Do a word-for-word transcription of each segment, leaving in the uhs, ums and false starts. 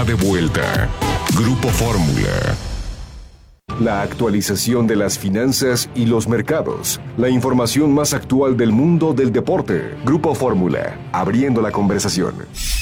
está de vuelta. Grupo Fórmula. La actualización de las finanzas y los mercados. La información más actual del mundo del deporte. Grupo Fórmula, abriendo la conversación.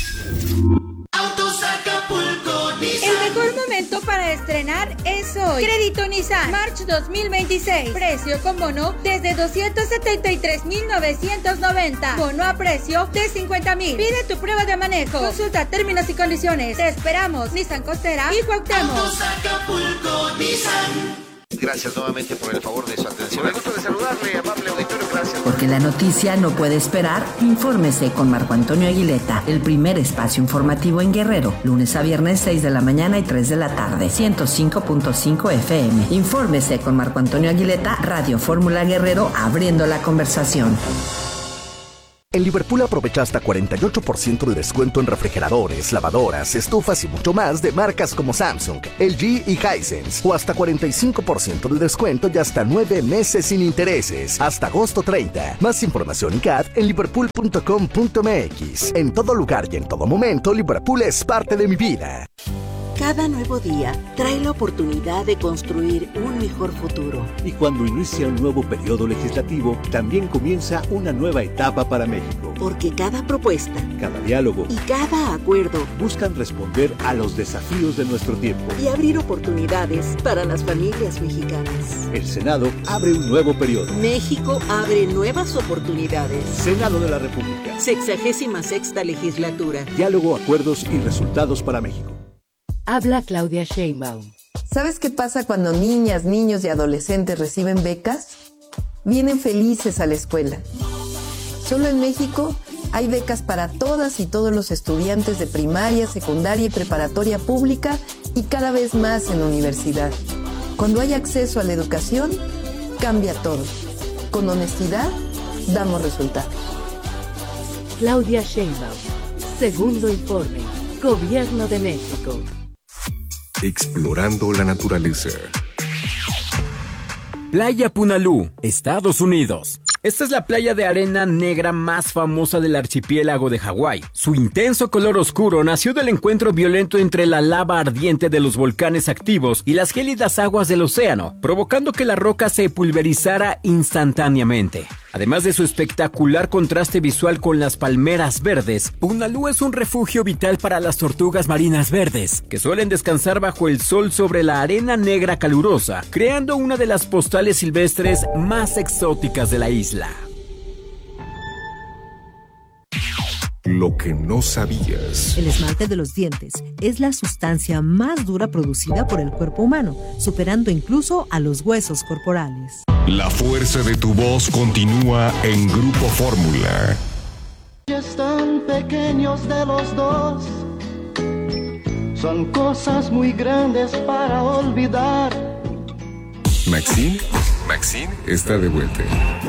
El mejor momento para estrenar es hoy. Crédito Nissan March dos mil veintiséis. Precio con bono desde doscientos setenta y tres mil novecientos noventa. Bono a precio de cincuenta mil. Pide tu prueba de manejo. Consulta términos y condiciones. Te esperamos. Nissan Costera y Cuauhtémoc. Autos Acapulco, Nissan. Gracias nuevamente por el favor de su atención. Me gusta de saludarle, amable auditorio, gracias. Porque la noticia no puede esperar, infórmese con Marco Antonio Aguileta, el primer espacio informativo en Guerrero, lunes a viernes seis de la mañana y tres de la tarde, ciento cinco punto cinco F M. Infórmese con Marco Antonio Aguileta, Radio Fórmula Guerrero, abriendo la conversación. En Liverpool aprovecha hasta cuarenta y ocho por ciento de descuento en refrigeradores, lavadoras, estufas y mucho más de marcas como Samsung, L G y Hisense. O hasta cuarenta y cinco por ciento de descuento y hasta nueve meses sin intereses. Hasta agosto treinta. Más información y C A D en liverpool punto com punto m x. En todo lugar y en todo momento, Liverpool es parte de mi vida. Cada nuevo día trae la oportunidad de construir un mejor futuro. Y cuando inicia un nuevo periodo legislativo, también comienza una nueva etapa para México. Porque cada propuesta, cada diálogo y cada acuerdo buscan responder a los desafíos de nuestro tiempo y abrir oportunidades para las familias mexicanas. El Senado abre un nuevo periodo. México abre nuevas oportunidades. Senado de la República. Sexagésima sexta legislatura. Diálogo, acuerdos y resultados para México. Habla Claudia Sheinbaum. ¿Sabes qué pasa cuando niñas, niños y adolescentes reciben becas? Vienen felices a la escuela. Solo en México hay becas para todas y todos los estudiantes de primaria, secundaria y preparatoria pública y cada vez más en universidad. Cuando hay acceso a la educación, cambia todo. Con honestidad, damos resultados. Claudia Sheinbaum. Segundo informe. Gobierno de México. Explorando la naturaleza. Playa Punalú, Estados Unidos. Esta es la playa de arena negra más famosa del archipiélago de Hawái. Su intenso color oscuro nació del encuentro violento entre la lava ardiente de los volcanes activos y las gélidas aguas del océano, provocando que la roca se pulverizara instantáneamente. Además de su espectacular contraste visual con las palmeras verdes, Punalú es un refugio vital para las tortugas marinas verdes, que suelen descansar bajo el sol sobre la arena negra calurosa, creando una de las postales silvestres más exóticas de la isla. Lo que no sabías. El esmalte de los dientes es la sustancia más dura producida por el cuerpo humano, superando incluso a los huesos corporales. La fuerza de tu voz continúa en Grupo Fórmula. Están pequeños de los dos, son cosas muy grandes para olvidar. Maxine, Maxine está de vuelta.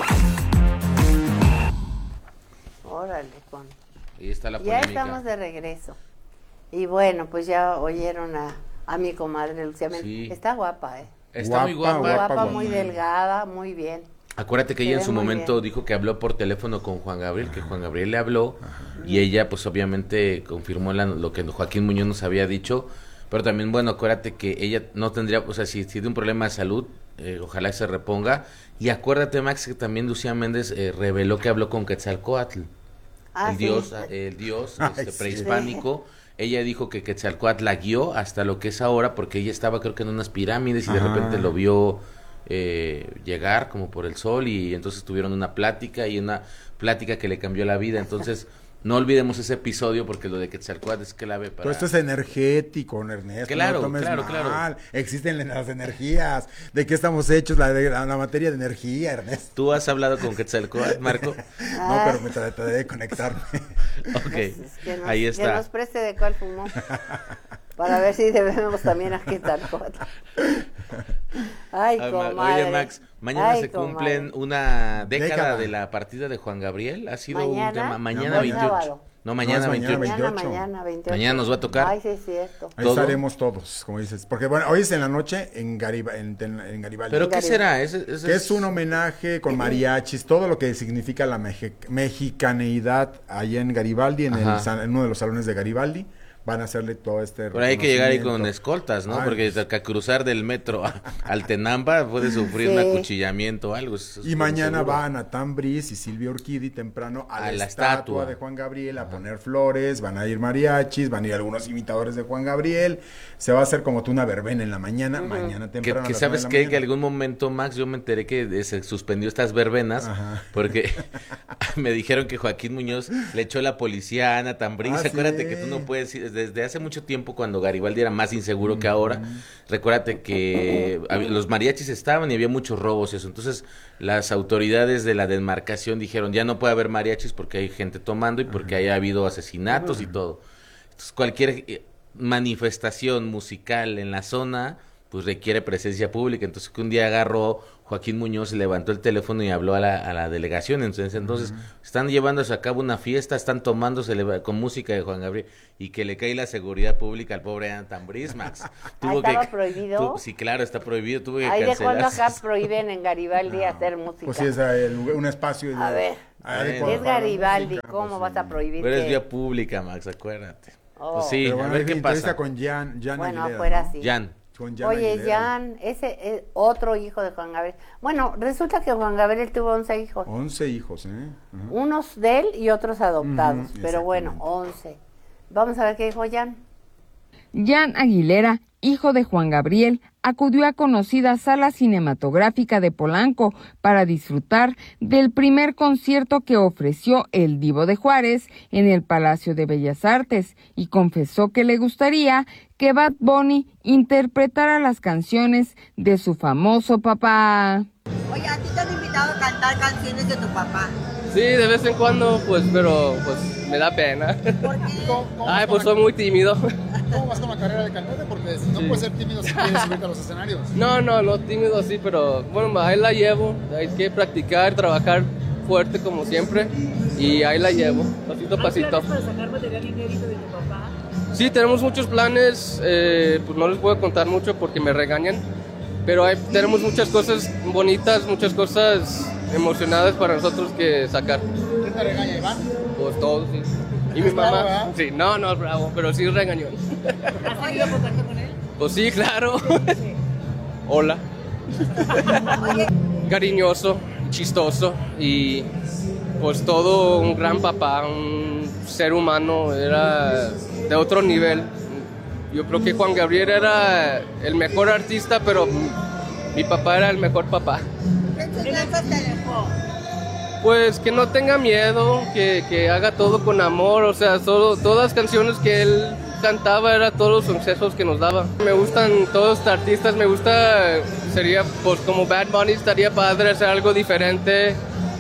Órale, con... Ahí está la ya polémica. estamos de regreso. Y bueno, pues ya oyeron a, a mi comadre Lucía. Sí. Está guapa, ¿eh? Está guapa, muy guapa. Muy guapa, guapa muy delgada, muy bien. Acuérdate que Se ella en ve su muy momento bien. dijo que habló por teléfono con Juan Gabriel, que Juan Gabriel le habló. Ajá. Y ella pues obviamente confirmó la, lo que Joaquín Muñoz nos había dicho. Pero también, bueno, acuérdate que ella no tendría, o sea, si tiene un problema de salud, eh, ojalá se reponga. Y acuérdate, Max, que también Lucía Méndez eh, reveló que habló con Quetzalcóatl, ah, el sí. dios, el dios este, sí. prehispánico. Ella dijo que Quetzalcóatl la guió hasta lo que es ahora, porque ella estaba creo que en unas pirámides y de Ajá. repente lo vio eh, llegar como por el sol y entonces tuvieron una plática y una plática que le cambió la vida. Entonces no olvidemos ese episodio porque lo de Quetzalcóatl es clave para... Todo esto es energético, Ernesto. Claro, no tomes claro, mal. claro. Existen las energías. ¿De qué estamos hechos? La, de, la, la materia de energía, Ernesto. ¿Tú has hablado con Quetzalcóatl, Marco? No, pero me trataré de conectarme. Ok, Pues, que nos, ahí está. Que nos preste de cuál fumó. Para ver si debemos también a Quetzalcóatl. Ay, comadre. Oye, Max, mañana Ay, se comadre. cumplen una década, Década. de la partida de Juan Gabriel. Ha sido ¿Mañana? un tema. Mañana No, veintiocho. sábado. No, mañana No, es mañana veintiocho. Mañana, veintiocho. mañana, veintiocho. Mañana nos va a tocar. Ay, sí, es cierto. Ahí ¿Todo? estaremos todos, como dices. Porque bueno, hoy es en la noche en, Gariba, en, en, en Garibaldi. ¿Pero qué Garibaldi. será? Ese, ese Que es un homenaje con mariachis, todo lo que significa la meje- mexicaneidad allá en Garibaldi, en, el, Ajá. san- en uno de los salones de Garibaldi. van a hacerle todo este Pero hay que llegar ahí con escoltas, ¿no? Ay, porque pues, a cruzar del metro a, al Tenampa puede sufrir sí. un acuchillamiento o algo. Eso y mañana seguro. Van a Tambris y Silvia Urquidi temprano a, a la, la estatua. estatua de Juan Gabriel a Ajá. poner flores, van a ir mariachis, van a ir algunos imitadores de Juan Gabriel, se va a hacer como tú una verbena en la mañana, uh-huh. mañana temprano. Que, que sabes que en algún momento, Max, yo me enteré que se suspendió estas verbenas Ajá. porque me dijeron que Joaquín Muñoz le echó la policía a Ana Tambris. Ah, acuérdate sí. que tú no puedes ir, desde hace mucho tiempo cuando Garibaldi era más inseguro uh-huh. que ahora, recuérdate que los mariachis estaban y había muchos robos y eso, entonces las autoridades de la demarcación dijeron ya no puede haber mariachis porque hay gente tomando y porque uh-huh. haya habido asesinatos uh-huh. y todo. Entonces cualquier manifestación musical en la zona pues requiere presencia pública, entonces que un día agarró Joaquín Muñoz, levantó el teléfono y habló a la, a la delegación, entonces, entonces uh-huh. están llevándose a cabo una fiesta, están tomándose con música de Juan Gabriel, y que le cae la seguridad pública al pobre Ana Tambris, Max. Tuvo ¿Estaba que, prohibido? Tu, sí, claro, está prohibido, tuvo que ¿Ay, cancelar. de cuándo acá prohíben en Garibaldi no. hacer música? Pues sí, es el, un espacio. De, a ver, es Garibaldi, música, ¿cómo pues, vas a prohibir? Pero que... es vía pública, Max, acuérdate. Oh. Pues sí, bueno, a ver qué pasa. Con Jan, Jan bueno, Aguilera, afuera ¿no? sí. Jan. Jan Oye, Aguilera. Jan, ese es otro hijo de Juan Gabriel. Bueno, resulta que Juan Gabriel tuvo once hijos. once hijos, ¿eh? Uh-huh. Unos de él y otros adoptados, uh-huh, pero bueno, once. Vamos a ver qué dijo Jan. Jan Aguilera, hijo de Juan Gabriel, acudió a conocida sala cinematográfica de Polanco para disfrutar del primer concierto que ofreció el Divo de Juárez en el Palacio de Bellas Artes y confesó que le gustaría que Bad Bunny interpretara las canciones de su famoso papá. Oye, ¿a ti te han invitado a cantar canciones de tu papá? Sí, de vez en cuando, pues, pero pues me da pena. ¿Por qué? ¿Cómo, cómo Ay, pues soy muy tímido. ¿Cómo vas con la carrera de cantante? Porque si no sí. puedes ser tímido si quieres subirte a los escenarios. No, no, no tímido sí, pero bueno, ahí la llevo. Hay que practicar, trabajar fuerte como siempre y ahí la llevo, pasito a pasito. ¿Hay planes para sacar material inédito de tu papá? Sí, tenemos muchos planes, eh, pues no les puedo contar mucho porque me regañan, pero hay, tenemos muchas cosas bonitas, muchas cosas emocionadas para nosotros que sacar. ¿Quién te regaña, Iván? Pues todos, sí. Y mi mamá, bravo, sí, no, no es bravo, pero sí regañón. ¿Has tenido contacto con él? Pues sí, claro. Sí. Hola. Cariñoso, chistoso y pues todo un gran papá, un ser humano, era de otro nivel. Yo creo que Juan Gabriel era el mejor artista, pero mi papá era el mejor papá. ¿Qué enseñanzas te dejó? Pues que no tenga miedo, que, que haga todo con amor, o sea, solo, todas las canciones que él cantaba eran todos los consejos que nos daba. Me gustan todos los artistas, me gusta, sería pues como Bad Bunny, estaría padre hacer algo diferente.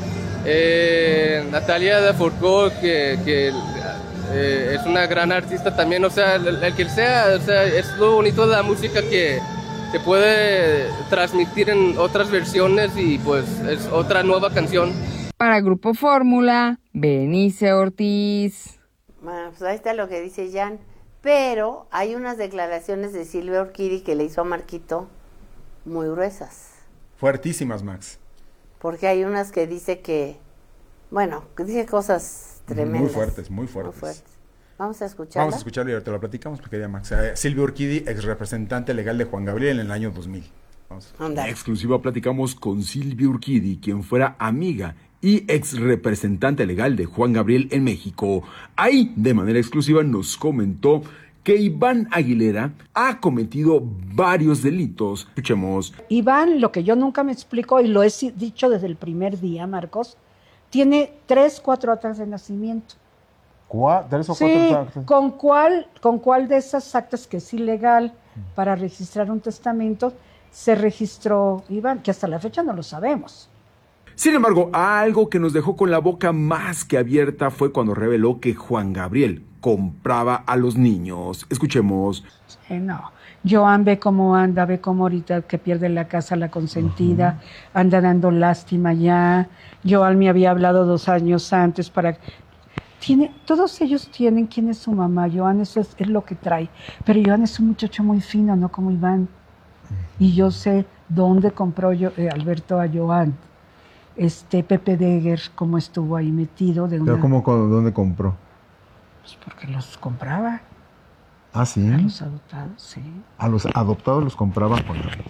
Eh, Natalia Lafourcade, que, que eh, es una gran artista también, o sea, el, el que sea, o sea, es lo bonito de la música que se puede transmitir en otras versiones y pues es otra nueva canción. Para Grupo Fórmula, Benice Ortiz. Bueno, pues ahí está lo que dice Jan, pero hay unas declaraciones de Silvia Urquidi que le hizo a Marquito muy gruesas. Fuertísimas, Max. Porque hay unas que dice que, bueno, que dice cosas tremendas. Muy fuertes, muy fuertes. Muy fuertes. Vamos a escucharla. Vamos a escucharlo y ahorita lo platicamos porque ya Max. Eh, Silvia Urquidi, ex representante legal de Juan Gabriel en el año dos mil. Vamos. En exclusiva platicamos con Silvia Urquidi, quien fuera amiga y ex representante legal de Juan Gabriel en México. Ahí, de manera exclusiva, nos comentó que Iván Aguilera ha cometido varios delitos. Escuchemos. Iván, lo que yo nunca me explico, y lo he dicho desde el primer día, Marcos, tiene tres, cuatro actas de nacimiento. ¿Cuál? ¿Tres o sí, cuatro actas? ¿con cuál, ¿con cuál de esas actas que es ilegal para registrar un testamento se registró Iván? Que hasta la fecha no lo sabemos. Sin embargo, algo que nos dejó con la boca más que abierta fue cuando reveló que Juan Gabriel compraba a los niños. Escuchemos. Eh, no, Joan ve cómo anda, ve cómo ahorita que pierde la casa la consentida, uh-huh. anda dando lástima ya. Joan me había hablado dos años antes para... Tiene, todos ellos tienen quién es su mamá. Joan eso es, es lo que trae. Pero Joan es un muchacho muy fino, no como Iván. Uh-huh. Y yo sé dónde compró yo, eh, Alberto a Joan. Este Pepe Degger, cómo estuvo ahí metido. De una... ¿Pero cómo, dónde compró? Pues porque los compraba. ¿Ah, sí? A los adoptados, sí. A los adoptados los compraban con él.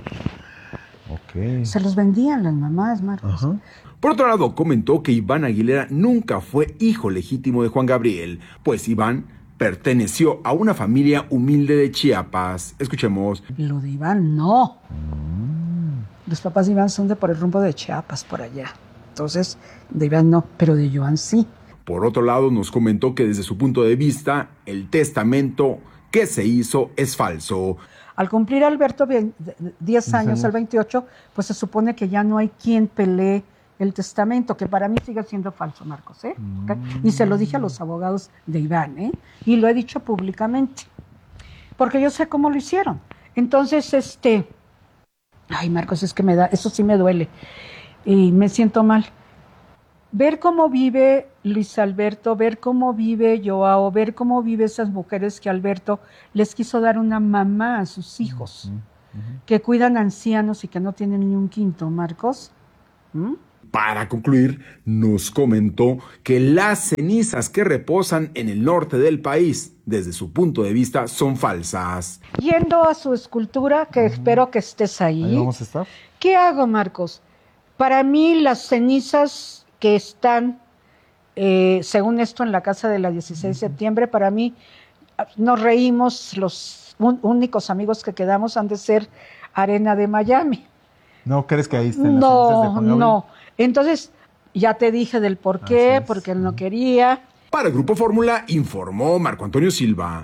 Ok. Se los vendían las mamás, Marcos. Ajá. Por otro lado, comentó que Iván Aguilera nunca fue hijo legítimo de Juan Gabriel, pues Iván perteneció a una familia humilde de Chiapas. Escuchemos. Lo de Iván, no. Mm. Los papás de Iván son de por el rumbo de Chiapas, por allá. Entonces, de Iván no, pero de Joan sí. Por otro lado, nos comentó que desde su punto de vista, el testamento que se hizo es falso. Al cumplir Alberto diez años, el veintiocho, pues se supone que ya no hay quien pelee el testamento, que para mí sigue siendo falso, Marcos, ¿eh? Mm. Y se lo dije a los abogados de Iván, ¿eh? Y lo he dicho públicamente, porque yo sé cómo lo hicieron. Entonces, este... Ay, Marcos, es que me da... Eso sí me duele. Y me siento mal. Ver cómo vive Luis Alberto, ver cómo vive Joao, ver cómo vive esas mujeres que Alberto les quiso dar una mamá a sus hijos, uh-huh, uh-huh. que cuidan ancianos y que no tienen ni un quinto, Marcos. ¿Mm? Para concluir, nos comentó que las cenizas que reposan en el norte del país, desde su punto de vista, son falsas. Yendo a su escultura, que uh-huh. espero que estés ahí. Ahí vamos a estar. ¿Qué hago, Marcos? Para mí las cenizas que están, eh, según esto, en la casa de la dieciséis de septiembre, para mí nos reímos, los un, únicos amigos que quedamos han de ser Arena de Miami. ¿No crees que ahí estén las no, cenizas de Juan Gabriel? No, entonces ya te dije del por qué, porque él no quería. Para el Grupo Fórmula informó Marco Antonio Silva.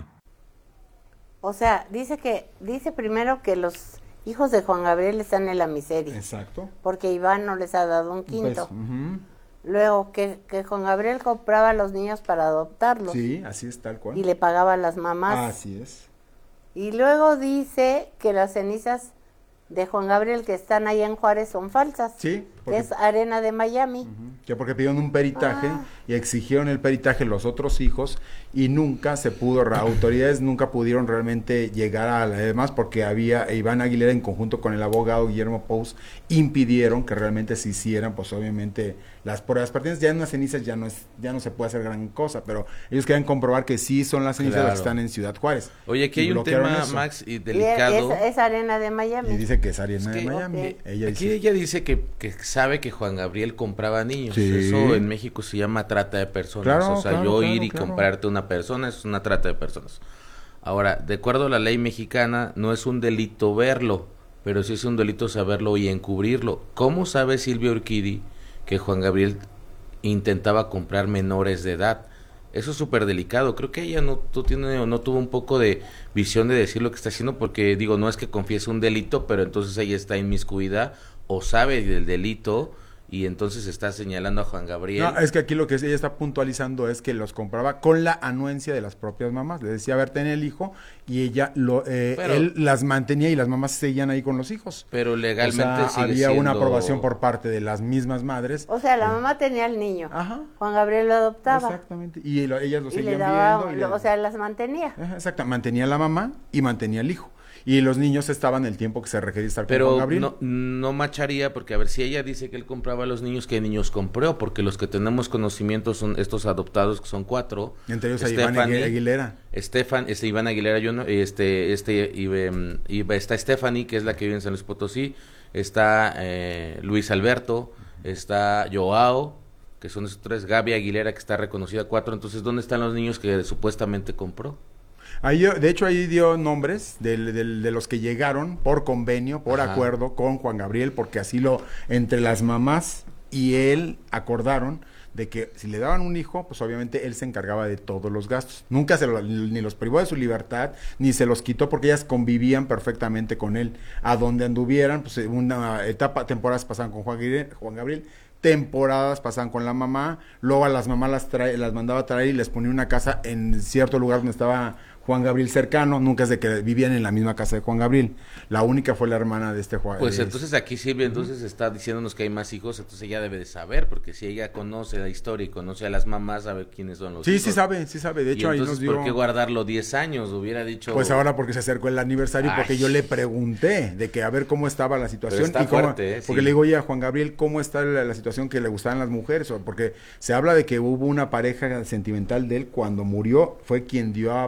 O sea, dice que dice primero que los hijos de Juan Gabriel están en la miseria. Exacto. Porque Iván no les ha dado un quinto. Pues, uh-huh. Luego, que, que Juan Gabriel compraba a los niños para adoptarlos. Sí, así es, tal cual. Y le pagaba a las mamás. Así es. Y luego dice que las cenizas de Juan Gabriel que están ahí en Juárez son falsas. Sí. Porque... es Arena de Miami. Uh-huh. Que porque pidieron un peritaje ah. y exigieron el peritaje los otros hijos y nunca se pudo, autoridades nunca pudieron realmente llegar a la demás porque había, Iván Aguilera en conjunto con el abogado Guillermo Pous impidieron que realmente se hicieran, pues obviamente las pruebas pertinentes. Ya en las cenizas ya no es, ya no se puede hacer gran cosa, pero ellos querían comprobar que sí son las cenizas claro. las que están en Ciudad Juárez. Oye, aquí hay un tema, eso. Max, y delicado. Y es, es Arena de Miami. Y dice que es Arena es que, de Miami. Okay. Ella aquí dice, ella dice que, que sabe que Juan Gabriel compraba niños. Sí. Eso en México se llama trata de personas. Claro, o sea, claro, yo claro, ir y claro. comprarte una persona es una trata de personas. Ahora, de acuerdo a la ley mexicana, no es un delito verlo, pero sí es un delito saberlo y encubrirlo. ¿Cómo sabe Silvia Urquidi que Juan Gabriel intentaba comprar menores de edad? Eso es súper delicado. Creo que ella no, no, tiene, no tuvo un poco de visión de decir lo que está haciendo, porque digo, no es que confiese un delito, pero entonces ella está inmiscuida o sabe del delito y entonces está señalando a Juan Gabriel. No, es que aquí lo que ella está puntualizando es que los compraba con la anuencia de las propias mamás. Le decía, a ver, ten el hijo, y ella, lo, eh, pero, él las mantenía y las mamás seguían ahí con los hijos. Pero legalmente o sea, sigue había siendo... una aprobación por parte de las mismas madres. O sea, la eh. mamá tenía al niño. Ajá. Juan Gabriel lo adoptaba. Exactamente. Y lo, ellas lo y seguían le daba, viendo. Y lo, le... O sea, las mantenía. Ajá, exacto. Mantenía a la mamá y mantenía al hijo. Y los niños estaban el tiempo que se requería estar pero con Juan Gabriel. No, no macharía, porque a ver, si ella dice que él compraba a los niños, ¿qué niños compró? Porque los que tenemos conocimiento son estos adoptados, que son cuatro. Entre ellos a Iván Aguilera. Estefan, este Iván Aguilera, yo no, este, este, y, y, está Stephanie, que es la que vive en San Luis Potosí, está eh, Luis Alberto, está Joao, que son esos tres, Gaby Aguilera, que está reconocida, cuatro. Entonces, ¿dónde están los niños que supuestamente compró? Ahí, de hecho, ahí dio nombres de, de, de los que llegaron por convenio, por Ajá. acuerdo con Juan Gabriel, porque así lo, entre las mamás y él acordaron de que si le daban un hijo, pues obviamente él se encargaba de todos los gastos. Nunca se lo, ni los privó de su libertad, ni se los quitó, porque ellas convivían perfectamente con él. A donde anduvieran, pues una etapa, temporadas pasaban con Juan Gabriel, Juan Gabriel temporadas pasaban con la mamá, luego a las mamás las, trae, las mandaba a traer y les ponía una casa en cierto lugar donde estaba Juan Gabriel cercano. Nunca es de que vivían en la misma casa de Juan Gabriel. La única fue la hermana de este Juan. Pues de entonces aquí Silvia entonces uh-huh. está diciéndonos que hay más hijos, entonces ella debe de saber, porque si ella conoce la historia y conoce a las mamás, sabe quiénes son los sí, hijos. Sí, sí sabe, sí sabe. De hecho, y ahí entonces, nos dio... ¿por qué guardarlo diez años? Hubiera dicho... Pues ahora porque se acercó el aniversario, Ay. porque yo le pregunté de que a ver cómo estaba la situación. Pero está y cómo, fuerte, ¿eh? Porque sí. le digo, oye, a Juan Gabriel, ¿cómo está la, la situación que le gustaban las mujeres? O porque se habla de que hubo una pareja sentimental de él cuando murió, fue quien dio aparte la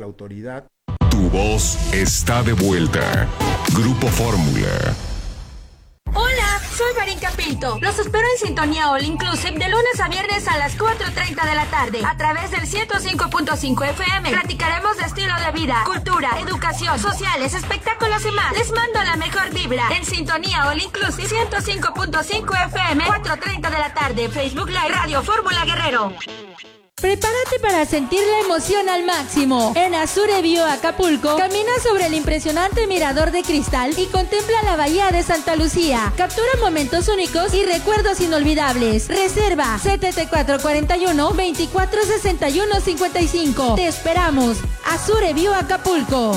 autoridad. Tu voz está de vuelta. Grupo Fórmula. Hola, soy Marinka Pinto. Los espero en Sintonía All Inclusive de lunes a viernes a las cuatro treinta de la tarde a través del ciento cinco punto cinco F M. Platicaremos de estilo de vida, cultura, educación, sociales, espectáculos y más. Les mando la mejor vibra en Sintonía All Inclusive ciento cinco punto cinco F M, cuatro treinta de la tarde, Facebook Live, Radio Fórmula Guerrero. Prepárate para sentir la emoción al máximo. En Azure View Acapulco, camina sobre el impresionante mirador de cristal y contempla la bahía de Santa Lucía. Captura momentos únicos y recuerdos inolvidables. Reserva siete cuatro cuatro uno, veinticuatro sesenta y uno cincuenta y cinco. Te esperamos. Azure View Acapulco.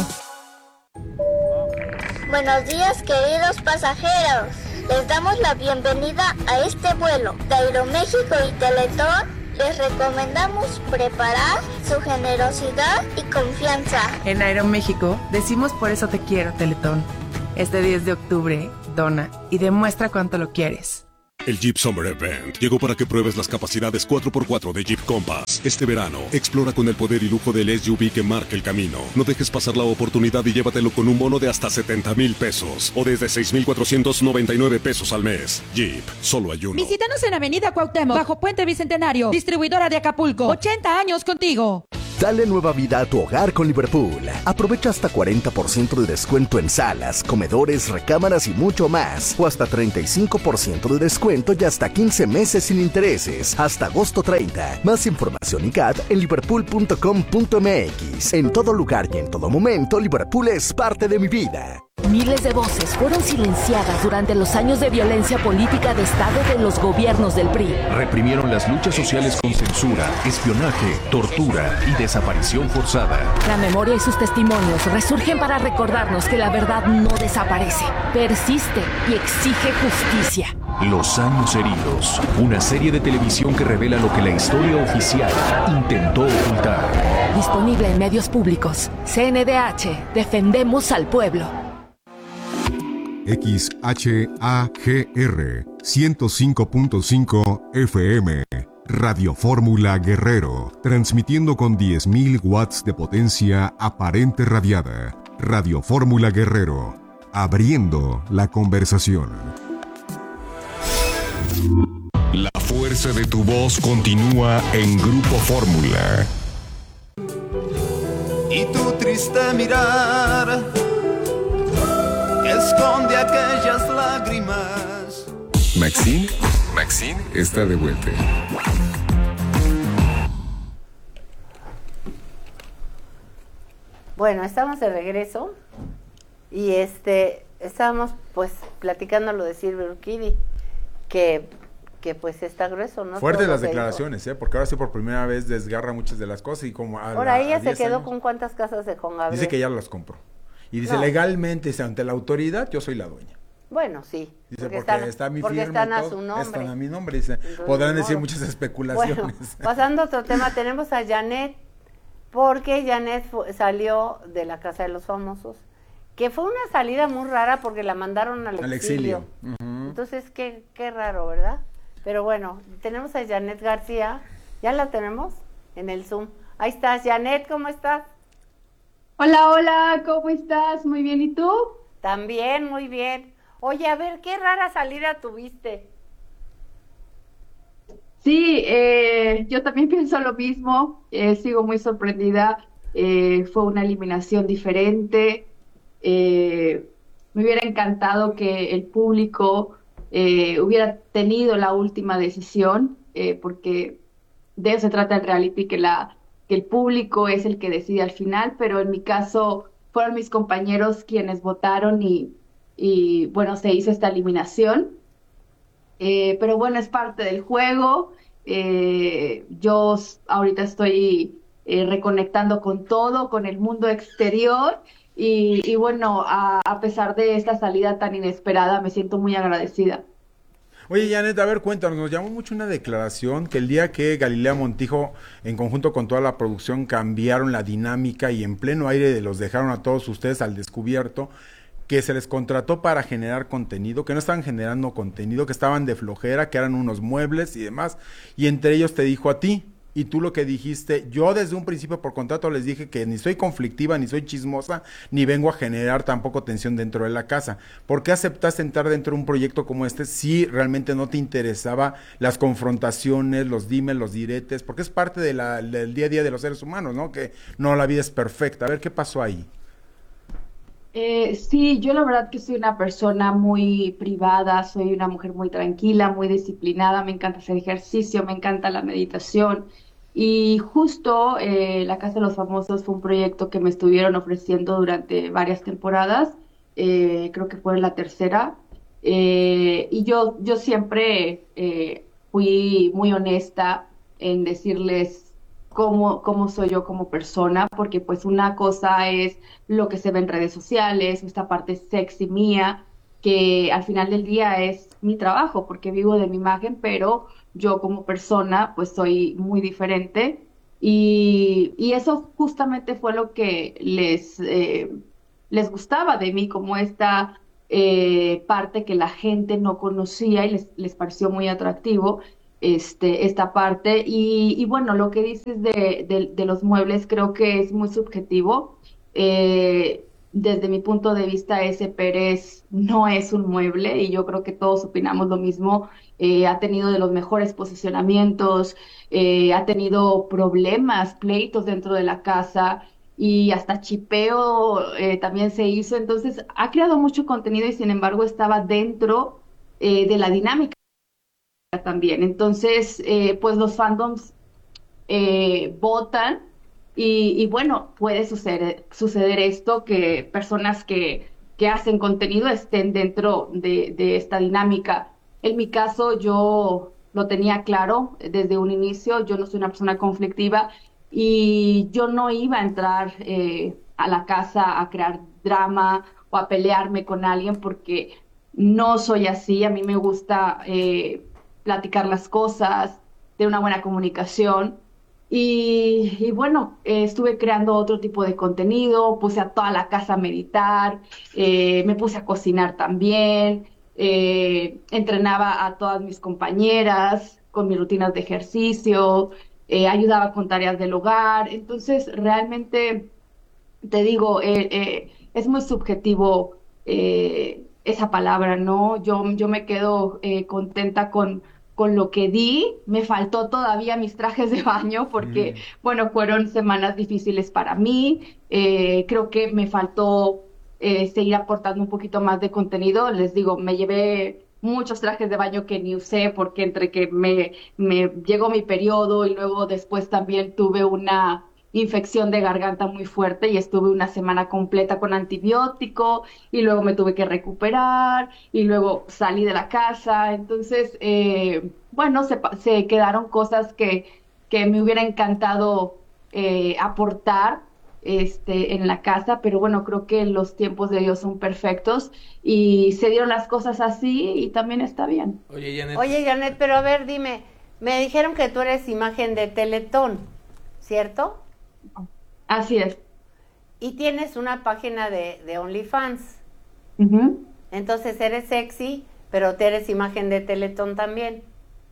Buenos días, queridos pasajeros. Les damos la bienvenida a este vuelo de Aeroméxico y Teletón. Les recomendamos preparar su generosidad y confianza. En Aeroméxico decimos por eso te quiero, Teletón. Este diez de octubre, dona y demuestra cuánto lo quieres. El Jeep Summer Event llegó para que pruebes las capacidades cuatro por cuatro de Jeep Compass. Este verano, explora con el poder y lujo del S U V que marca el camino. No dejes pasar la oportunidad y llévatelo con un bono de hasta setenta mil pesos o desde seis mil cuatrocientos noventa y nueve pesos al mes. Jeep, solo hay uno. Visítanos en Avenida Cuauhtémoc, bajo Puente Bicentenario, distribuidora de Acapulco. ochenta años contigo. Dale nueva vida a tu hogar con Liverpool. Aprovecha hasta cuarenta por ciento de descuento en salas, comedores, recámaras y mucho más. O hasta treinta y cinco por ciento de descuento y hasta quince meses sin intereses. Hasta agosto treinta. Más información y C A D en liverpool punto com punto m x. En todo lugar y en todo momento, Liverpool es parte de mi vida. Miles de voces fueron silenciadas durante los años de violencia política de Estado de los gobiernos del P R I. Reprimieron las luchas sociales con censura, espionaje, tortura y desaparición forzada. La memoria y sus testimonios resurgen para recordarnos que la verdad no desaparece, persiste y exige justicia. Los años heridos, una serie de televisión que revela lo que la historia oficial intentó ocultar. Disponible en medios públicos. C N D H, defendemos al pueblo. X H A G R ciento cinco punto cinco F M, Radio Fórmula Guerrero, transmitiendo con diez mil watts de potencia aparente radiada. Radio Fórmula Guerrero, abriendo la conversación. La fuerza de tu voz continúa en Grupo Fórmula. Y tu triste mirar que esconde aquellas lágrimas. Maxine, Maxine está de vuelta. Bueno, estamos de regreso y este estábamos pues platicando lo de Silvia Urquidi, que que pues está grueso, ¿no? Fuertes las declaraciones, ¿eh? Porque ahora sí por primera vez desgarra muchas de las cosas y como a Ahora ella se quedó años, con cuántas casas de Juan Gabriel. Dice que ya las compró. Y dice, no. legalmente, ante la autoridad, yo soy la dueña. Bueno, sí. Dice, porque, porque están, está mi porque firma están a todo, su nombre. Están a mi nombre. Dice, entonces, podrán decir muchas especulaciones. Bueno, pasando a otro tema, tenemos a Janet, porque Janet salió de la Casa de los Famosos, que fue una salida muy rara porque la mandaron al, al exilio. exilio. Uh-huh. Entonces, qué, qué raro, ¿verdad? Pero bueno, tenemos a Janet García. ¿Ya la tenemos? En el Zoom. Ahí estás, Janet, ¿cómo estás? Hola, hola, ¿cómo estás? Muy bien, ¿y tú? También, muy bien. Oye, a ver, qué rara salida tuviste. Sí, eh, yo también pienso lo mismo, eh, sigo muy sorprendida, eh, fue una eliminación diferente, eh, me hubiera encantado que el público eh, hubiera tenido la última decisión, eh, porque de eso se trata el reality, que la que el público es el que decide al final, pero en mi caso fueron mis compañeros quienes votaron y, y bueno, se hizo esta eliminación. Eh, pero bueno, es parte del juego. Eh, yo ahorita estoy eh, reconectando con todo, con el mundo exterior y, y bueno, a, a pesar de esta salida tan inesperada, me siento muy agradecida. Oye, Janet, a ver, cuéntanos, nos llamó mucho una declaración que el día que Galilea Montijo, en conjunto con toda la producción, cambiaron la dinámica y en pleno aire los dejaron a todos ustedes al descubierto, que se les contrató para generar contenido, que no estaban generando contenido, que estaban de flojera, que eran unos muebles y demás, y entre ellos te dijo a ti, y tú lo que dijiste, yo desde un principio por contrato les dije que ni soy conflictiva, ni soy chismosa, ni vengo a generar tampoco tensión dentro de la casa. ¿Por qué aceptaste entrar dentro de un proyecto como este si realmente no te interesaba las confrontaciones, los dimes, los diretes? Porque es parte de la, del día a día de los seres humanos, ¿no? Que no, la vida es perfecta. A ver, ¿qué pasó ahí? Eh, sí, yo la verdad que soy una persona muy privada, soy una mujer muy tranquila, muy disciplinada, me encanta hacer ejercicio, me encanta la meditación y justo eh, La Casa de los Famosos fue un proyecto que me estuvieron ofreciendo durante varias temporadas, eh, creo que fue la tercera, eh, y yo, yo siempre eh, fui muy honesta en decirles Cómo, cómo soy yo como persona, porque pues una cosa es lo que se ve en redes sociales, esta parte sexy mía, que al final del día es mi trabajo, porque vivo de mi imagen, pero yo como persona pues soy muy diferente y, y eso justamente fue lo que les, eh, les gustaba de mí, como esta eh, parte que la gente no conocía y les, les pareció muy atractivo. Este, esta parte y, y bueno, lo que dices de, de, de los muebles creo que es muy subjetivo. Eh, desde mi punto de vista, ese Pérez no es un mueble y yo creo que todos opinamos lo mismo. Eh, ha tenido de los mejores posicionamientos, eh, ha tenido problemas, pleitos dentro de la casa y hasta chipeo eh, también se hizo. Entonces, ha creado mucho contenido y sin embargo estaba dentro eh, de la dinámica también. Entonces, eh, pues los fandoms eh, votan y, y bueno, puede suceder, suceder esto, que personas que, que hacen contenido estén dentro de, de esta dinámica. En mi caso, yo lo tenía claro desde un inicio, yo no soy una persona conflictiva y yo no iba a entrar eh, a la casa a crear drama o a pelearme con alguien porque no soy así. A mí me gusta eh, platicar las cosas, tener una buena comunicación y, y bueno, eh, estuve creando otro tipo de contenido, puse a toda la casa a meditar, eh, me puse a cocinar también, eh, entrenaba a todas mis compañeras con mis rutinas de ejercicio, eh, ayudaba con tareas del hogar. Entonces realmente te digo, eh, eh, es muy subjetivo eh, esa palabra, ¿no? Yo, yo me quedo eh, contenta con, con lo que di. Me faltó todavía mis trajes de baño porque, mm. bueno, fueron semanas difíciles para mí. Eh, creo que me faltó eh, seguir aportando un poquito más de contenido. Les digo, me llevé muchos trajes de baño que ni usé porque entre que me, me llegó mi periodo y luego después también tuve una infección de garganta muy fuerte y estuve una semana completa con antibiótico y luego me tuve que recuperar y luego salí de la casa. Entonces, eh, bueno, se, se quedaron cosas que, que me hubiera encantado eh, aportar este, en la casa, pero bueno, creo que los tiempos de Dios son perfectos y se dieron las cosas así y también está bien. Oye, Janet. Oye, Janet, pero a ver, dime, me dijeron que tú eres imagen de Teletón, ¿cierto? Así es. Y tienes una página de, de OnlyFans. Uh-huh. Entonces eres sexy, pero te eres imagen de Teletón también.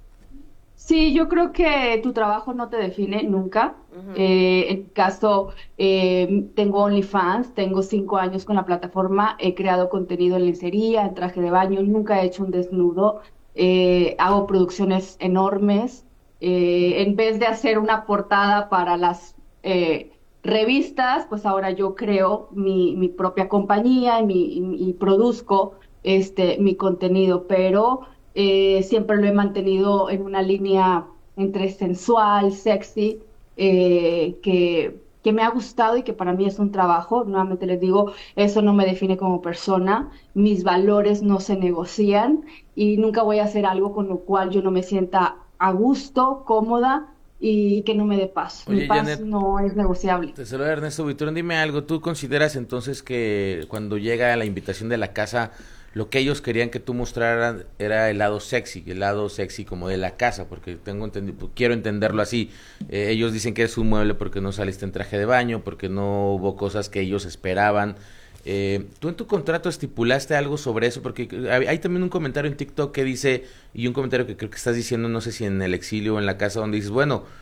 Sí, yo creo que tu trabajo no te define nunca. Uh-huh. Eh, en mi caso, eh, tengo OnlyFans, tengo cinco años con la plataforma, he creado contenido en lencería, en traje de baño, nunca he hecho un desnudo, eh, hago producciones enormes. Eh, en vez de hacer una portada para las eh, revistas, pues ahora yo creo mi, mi propia compañía y, mi, y, y produzco este mi contenido, pero eh, siempre lo he mantenido en una línea entre sensual, sexy, eh, que, que me ha gustado y que para mí es un trabajo. Nuevamente les digo, eso no me define como persona, mis valores no se negocian y nunca voy a hacer algo con lo cual yo no me sienta a gusto, cómoda y que no me dé paz. Oye, Mi paz Janet, no es negociable. Te saluda Ernesto Buitrón. Dime algo, ¿tú consideras entonces que cuando llega la invitación de la casa, lo que ellos querían que tú mostraras era el lado sexy, el lado sexy como de la casa? Porque tengo entendido, quiero entenderlo así. Eh, ellos dicen que eres un mueble porque no saliste en traje de baño, porque no hubo cosas que ellos esperaban. Eh, ¿Tú en tu contrato estipulaste algo sobre eso? Porque hay, hay también un comentario en TikTok que dice, y un comentario que creo que estás diciendo, no sé si en el exilio o en la casa, donde dices, bueno,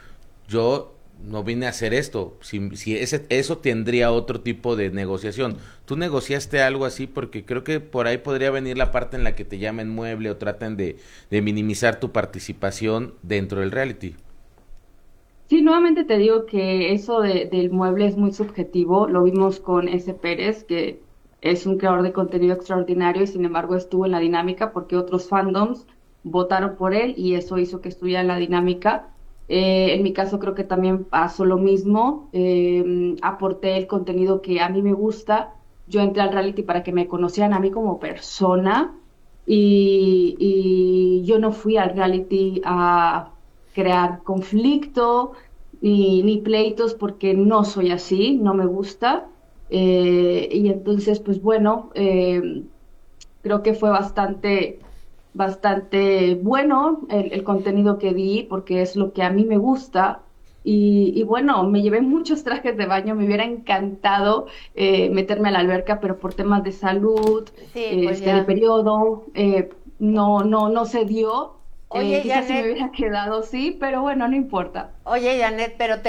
yo no vine a hacer esto, si, si ese, eso tendría otro tipo de negociación. ¿Tú negociaste algo así? Porque creo que por ahí podría venir la parte en la que te llamen mueble o traten de, de minimizar tu participación dentro del reality. Sí, nuevamente te digo que eso de, del mueble es muy subjetivo. Lo vimos con S. Pérez, que es un creador de contenido extraordinario y sin embargo estuvo en la dinámica porque otros fandoms votaron por él y eso hizo que estuviera en la dinámica. Eh, en mi caso creo que también pasó lo mismo. Eh, aporté el contenido que a mí me gusta. Yo entré al reality para que me conocieran a mí como persona y, y yo no fui al reality a crear conflicto ni, ni pleitos porque no soy así, no me gusta. Eh, y entonces, pues bueno, eh, creo que fue bastante, bastante bueno el, el contenido que di porque es lo que a mí me gusta. Y, y bueno, me llevé muchos trajes de baño, me hubiera encantado eh, meterme a la alberca, pero por temas de salud, sí, eh, pues este, de periodo, eh, no, no, no se dio. Oye, eh, quizás si Janet, me hubiera quedado, sí, pero bueno, no importa. Oye, Janet, pero te